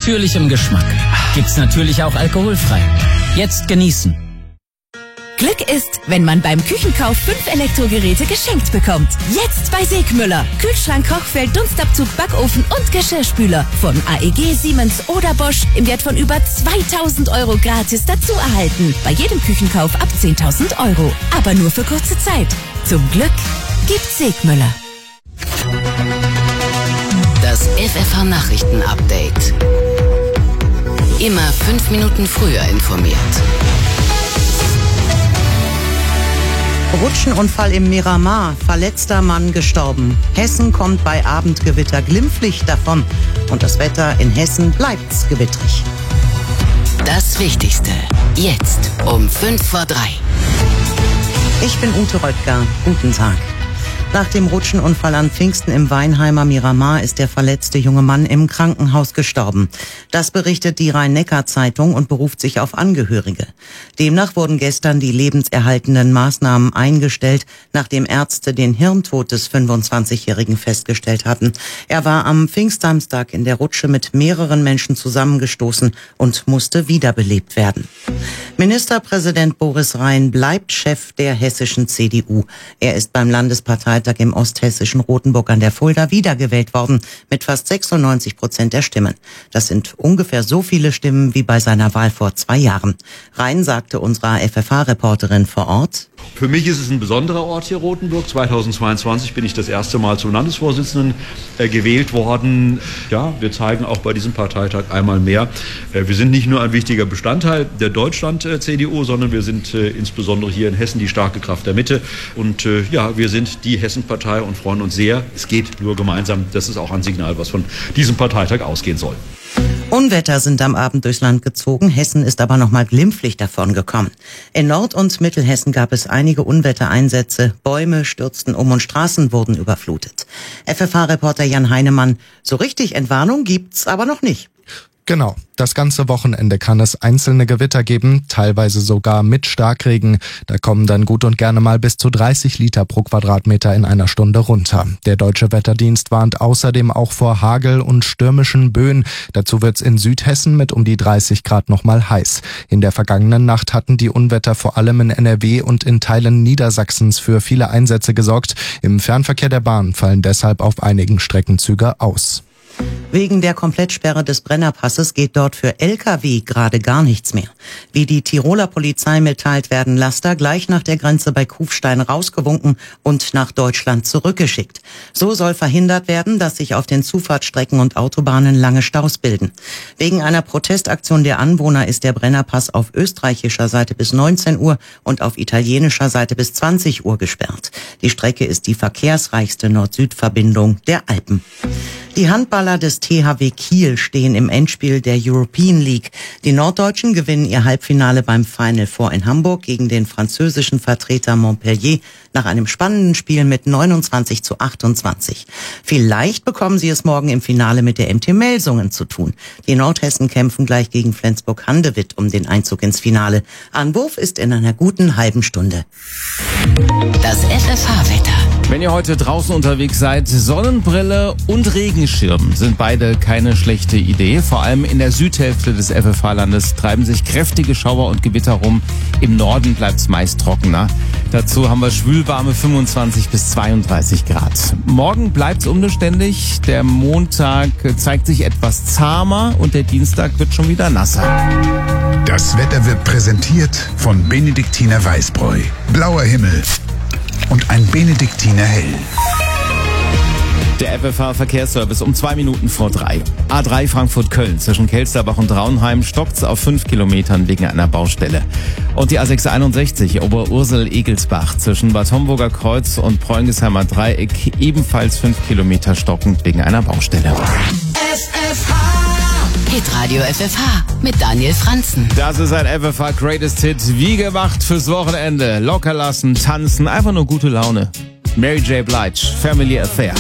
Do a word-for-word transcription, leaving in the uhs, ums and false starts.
natürlichem Geschmack. Gibt's natürlich auch alkoholfrei. Jetzt genießen. Glück ist, wenn man beim Küchenkauf fünf Elektrogeräte geschenkt bekommt. Jetzt bei Segmüller. Kühlschrank, Kochfeld, Dunstabzug, Backofen und Geschirrspüler. Von A E G, Siemens oder Bosch im Wert von über zweitausend Euro gratis dazu erhalten. Bei jedem Küchenkauf ab zehntausend Euro. Aber nur für kurze Zeit. Zum Glück gibt's Segmüller. Das F F H-Nachrichten-Update. Immer fünf Minuten früher informiert. Rutschenunfall im Miramar, verletzter Mann gestorben. Hessen kommt bei Abendgewitter glimpflich davon. Und das Wetter in Hessen bleibt's gewittrig. Das Wichtigste, jetzt um fünf vor drei. Ich bin Ute Röttger. Guten Tag. Nach dem Rutschenunfall an Pfingsten im Weinheimer Miramar ist der verletzte junge Mann im Krankenhaus gestorben. Das berichtet die Rhein-Neckar-Zeitung und beruft sich auf Angehörige. Demnach wurden gestern die lebenserhaltenden Maßnahmen eingestellt, nachdem Ärzte den Hirntod des fünfundzwanzigjährigen festgestellt hatten. Er war am Pfingstsamstag in der Rutsche mit mehreren Menschen zusammengestoßen und musste wiederbelebt werden. Ministerpräsident Boris Rhein bleibt Chef der hessischen C D U. Er ist beim Landesparteitag im osthessischen Rothenburg an der Fulda wiedergewählt worden mit fast sechsundneunzig Prozent der Stimmen. Das sind ungefähr so viele Stimmen wie bei seiner Wahl vor zwei Jahren. Rhein sagte unserer F F H-Reporterin vor Ort: Für mich ist es ein besonderer Ort hier, Rothenburg. zweitausendzweiundzwanzig bin ich das erste Mal zum Landesvorsitzenden äh, gewählt worden. Ja, wir zeigen auch bei diesem Parteitag einmal mehr, äh, wir sind nicht nur ein wichtiger Bestandteil der Deutschland-C D U, sondern wir sind äh, insbesondere hier in Hessen die starke Kraft der Mitte. Und äh, ja, wir sind die Hessen-Partei und freuen uns sehr. Es geht nur gemeinsam. Das ist auch ein Signal, was von diesem Parteitag ausgehen soll. Unwetter sind am Abend durchs Land gezogen. Hessen ist aber noch mal glimpflich davon gekommen. In Nord- und Mittelhessen gab es einige Unwettereinsätze. Bäume stürzten um und Straßen wurden überflutet. F F H-Reporter Jan Heinemann: So richtig Entwarnung gibt's aber noch nicht. Genau, das ganze Wochenende kann es einzelne Gewitter geben, teilweise sogar mit Starkregen. Da kommen dann gut und gerne mal bis zu dreißig Liter pro Quadratmeter in einer Stunde runter. Der Deutsche Wetterdienst warnt außerdem auch vor Hagel und stürmischen Böen. Dazu wird's in Südhessen mit um die dreißig Grad nochmal heiß. In der vergangenen Nacht hatten die Unwetter vor allem in N R W und in Teilen Niedersachsens für viele Einsätze gesorgt. Im Fernverkehr der Bahn fallen deshalb auf einigen Streckenzüge aus. Wegen der Komplettsperre des Brennerpasses geht dort für L K W gerade gar nichts mehr. Wie die Tiroler Polizei mitteilt, werden Laster gleich nach der Grenze bei Kufstein rausgewunken und nach Deutschland zurückgeschickt. So soll verhindert werden, dass sich auf den Zufahrtsstrecken und Autobahnen lange Staus bilden. Wegen einer Protestaktion der Anwohner ist der Brennerpass auf österreichischer Seite bis neunzehn Uhr und auf italienischer Seite bis zwanzig Uhr gesperrt. Die Strecke ist die verkehrsreichste Nord-Süd-Verbindung der Alpen. Die Handballer des T H W Kiel stehen im Endspiel der European League. Die Norddeutschen gewinnen ihr Halbfinale beim Final Four in Hamburg gegen den französischen Vertreter Montpellier nach einem spannenden Spiel mit neunundzwanzig zu achtundzwanzig. Vielleicht bekommen sie es morgen im Finale mit der M T Melsungen zu tun. Die Nordhessen kämpfen gleich gegen Flensburg-Handewitt um den Einzug ins Finale. Anwurf ist in einer guten halben Stunde. Das F F H-Wetter. Wenn ihr heute draußen unterwegs seid, Sonnenbrille und Regenschirm sind beide keine schlechte Idee. Vor allem in der Südhälfte des F F H-Landes treiben sich kräftige Schauer und Gewitter rum. Im Norden bleibt es meist trockener. Dazu haben wir schwülwarme fünfundzwanzig bis zweiunddreißig Grad. Morgen bleibt es unbeständig. Der Montag zeigt sich etwas zahmer und der Dienstag wird schon wieder nasser. Das Wetter wird präsentiert von Benediktiner Weißbräu. Blauer Himmel und ein Benediktiner Hell. Der F F H-Verkehrsservice um zwei Minuten vor drei. A drei Frankfurt-Köln zwischen Kelsterbach und Traunheim stoppt auf fünf Kilometern wegen einer Baustelle. Und die A sechs einundsechzig Oberursel-Egelsbach zwischen Bad Homburger Kreuz und Preungesheimer Dreieck ebenfalls fünf Kilometer stockend wegen einer Baustelle. F F H. Hitradio F F H mit Daniel Franzen. Das ist ein F F H Greatest Hit, wie gemacht fürs Wochenende. Locker lassen, tanzen, einfach nur gute Laune. Mary J. Blige, Family Affair.